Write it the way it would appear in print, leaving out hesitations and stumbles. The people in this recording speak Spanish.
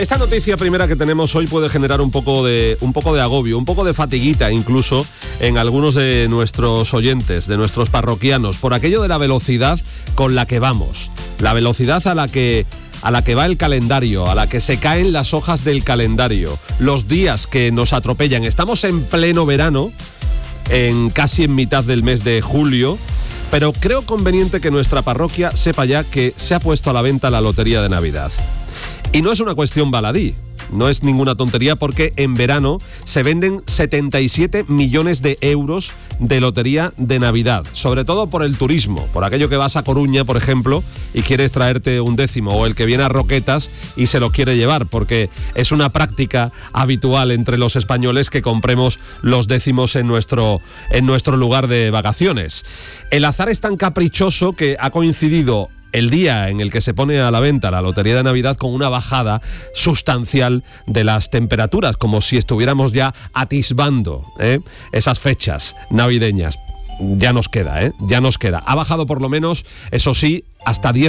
esta noticia primera que tenemos hoy puede generar un poco de agobio, un poco de fatiguita incluso en algunos de nuestros oyentes, de nuestros parroquianos, por aquello de la velocidad con la que vamos, la velocidad a la que va el calendario, a la que se caen las hojas del calendario, los días que nos atropellan. Estamos en pleno verano, casi en mitad del mes de julio, pero creo conveniente que nuestra parroquia sepa ya que se ha puesto a la venta la lotería de Navidad. Y no es una cuestión baladí, no es ninguna tontería, porque en verano se venden 77 millones de euros de lotería de Navidad, sobre todo por el turismo, por aquello que vas a Coruña, por ejemplo, y quieres traerte un décimo, o el que viene a Roquetas y se lo quiere llevar, porque es una práctica habitual entre los españoles que compremos los décimos en nuestro lugar de vacaciones. El azar es tan caprichoso que ha coincidido el día en el que se pone a la venta la lotería de Navidad con una bajada sustancial de las temperaturas, como si estuviéramos ya atisbando esas fechas navideñas. Ya nos queda. Ha bajado por lo menos, eso sí, hasta 10